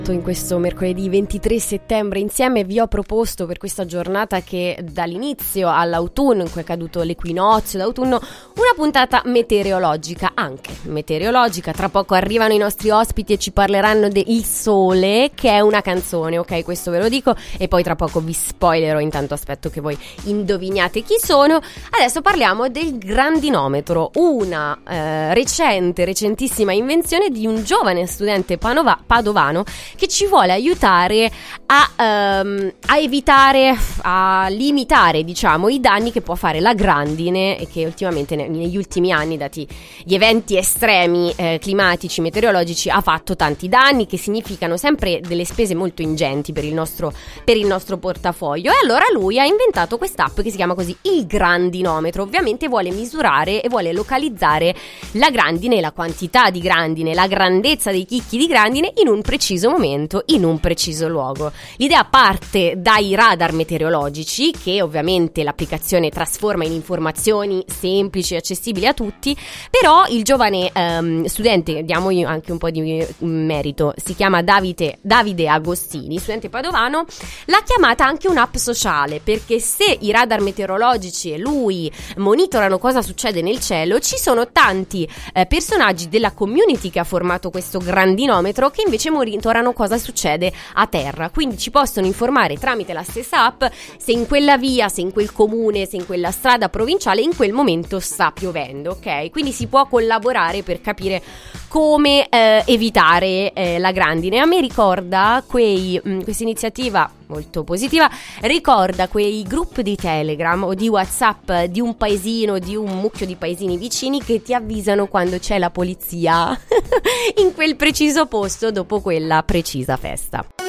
In questo mercoledì 23 settembre insieme vi ho proposto per questa giornata che dall'inizio all'autunno, in cui è caduto l'equinozio d'autunno, una puntata meteorologica, anche meteorologica. Tra poco arrivano i nostri ospiti e ci parleranno del Sole, che è una canzone, ok? Questo ve lo dico, e poi tra poco vi spoilerò, intanto aspetto che voi indoviniate chi sono. Adesso parliamo del grandinometro, una recentissima invenzione di un giovane studente padovano che ci vuole aiutare a evitare, a limitare, diciamo, i danni che può fare la grandine, e che ultimamente negli ultimi anni, dati gli eventi estremi climatici, meteorologici, ha fatto tanti danni, che significano sempre delle spese molto ingenti per il nostro portafoglio. E allora lui ha inventato quest'app che si chiama così, il grandinometro. Ovviamente vuole misurare e vuole localizzare la grandine, la quantità di grandine, la grandezza dei chicchi di grandine in un preciso momento, in un preciso luogo. L'idea parte dai radar meteorologici, che ovviamente l'applicazione trasforma in informazioni semplici e accessibili a tutti, però il giovane studente, diamogli anche un po' di merito, si chiama Davide Agostini, studente padovano, l'ha chiamata anche un'app sociale, perché se i radar meteorologici e lui monitorano cosa succede nel cielo, ci sono tanti personaggi della community che ha formato questo grandinometro che invece monitorano cosa succede a terra, quindi ci possono informare tramite la stessa app se in quella via, se in quel comune, se in quella strada provinciale in quel momento sta piovendo, ok? Quindi si può collaborare per capire come evitare la grandine. A me ricorda questa iniziativa molto positiva, ricorda quei gruppi di Telegram o di WhatsApp di un paesino, di un mucchio di paesini vicini che ti avvisano quando c'è la polizia in quel preciso posto dopo quella precisa festa.